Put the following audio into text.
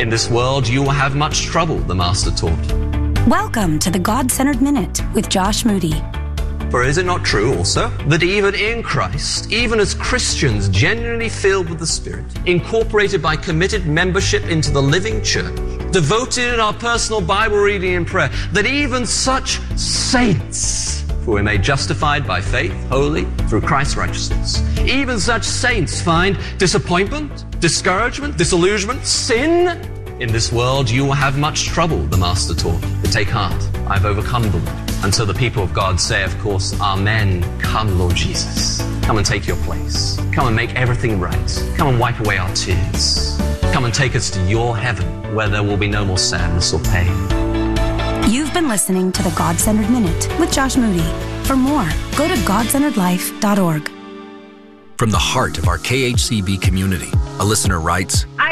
In this world, you will have much trouble, the Master taught. Welcome to the God-Centered Minute with Josh Moody. For is it not true also that even in Christ, even as Christians genuinely filled with the Spirit, incorporated by committed membership into the living church, devoted in our personal Bible reading and prayer, that even such saints, for we are made justified by faith, holy, through Christ's righteousness, even such saints find disappointment, discouragement, disillusionment, sin? In this world you will have much trouble, the Master taught. But take heart, I've overcome the world. And so the people of God say, of course, Amen. Come, Lord Jesus. Come and take your place. Come and make everything right. Come and wipe away our tears. Come and take us to your heaven, where there will be no more sadness or pain. You've been listening to the God-Centered Minute with Josh Moody. For more, go to godcenteredlife.org. From the heart of our KHCB community, a listener writes,